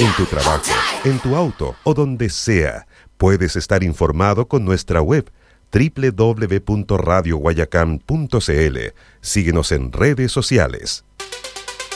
en tu trabajo, en tu auto o donde sea. Puedes estar informado con nuestra web www.radioguayacán.cl. Síguenos en redes sociales.